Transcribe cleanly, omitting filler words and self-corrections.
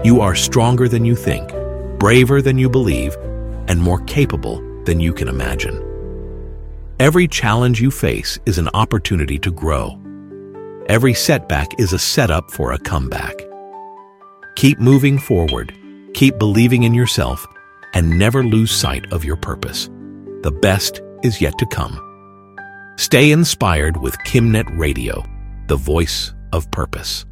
You are stronger than you think, braver than you believe, and more capable than you can imagine. Every challenge you face is an opportunity to grow. Every setback is a setup for a comeback. Keep moving forward, keep believing in yourself, and never lose sight of your purpose. The best is yet to come. Stay inspired with KimNet Radio, the voice of purpose.